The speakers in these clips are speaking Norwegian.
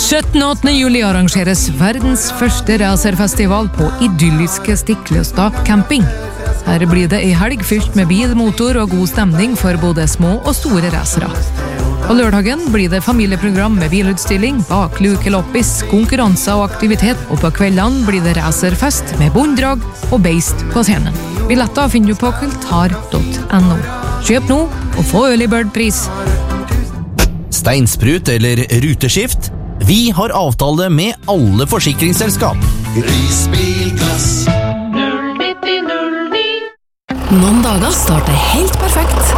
17. og 18. juli arrangeres verdens første racerfestival på idylliske Stiklestad camping. Her blir det en helg fylt med bil, motor og god stemning for både små og store racere. På lørdagen blir det familieprogram med bilutstilling, baklukeloppis, konkurranser og aktivitet, og på kveldene blir det racerfest med bonddrag og beist på scenen. Billetter finner du på kultar.no. Kjøp nå og få early bird-pris. Steinsprut eller ruteskift? Vi har avtale med alle forsikringsselskap. Risbilglass 09009. Noen dager starter helt perfekt.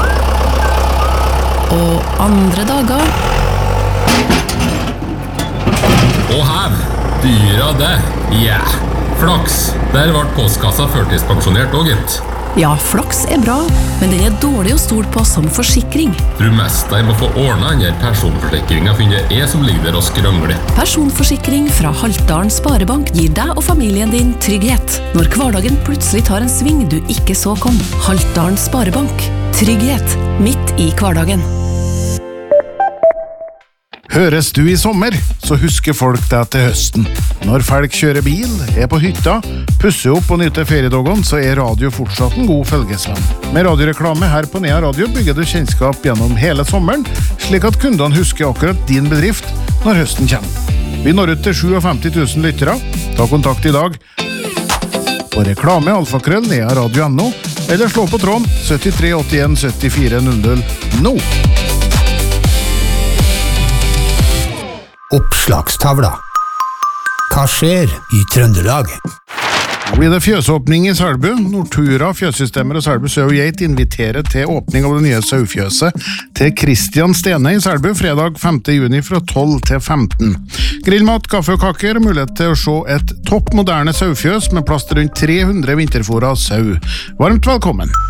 Og andre dager Og hev, dyra det. Ja, flaks. Der ble postkassa førtidspensjonert også, gitt. Ja, flaks er bra, men den er dårlig å stole på som forsikring. Tror mest jeg må få ordnet den personforsikringen, finner jeg som ligger der og skrangler. Personforsikring fra Haltdalen Sparebank gir deg og familien din trygghet når hverdagen plutselig tar en sving du ikke så kom. Haltdalen Sparebank. Trygghet midt i hverdagen. Høres du i sommer, så husker folk deg til høsten. Når folk kjører bil, er på hytta, pusser opp og nyter feriedagene, så er radio fortsatt en god følgesvenn. Med radioreklame her på Nea Radio bygger du kjennskap gjennom hele sommeren, slik at kundene husker akkurat din bedrift når høsten kommer. Vi når ut til 57 000 lyttere. Ta kontakt i dag på reklame@nearadio.no eller slå på tråden 73 81 74 00 nå. Oppslagstavla. Hva skjer i Trøndelag? Nå blir det fjøsåpning i Selbu. Nortura, fjøssystemer og Selbu Sau og Geit inviterer til åpning av det nye saufjøset til Kristian Stene i Selbu fredag 5. juni fra 12 til 15. Grillmat, kaffe og kaker og mulighet til å se et topp moderne saufjøs med plass til rundt 300 vinterfôra sau. Varmt velkommen!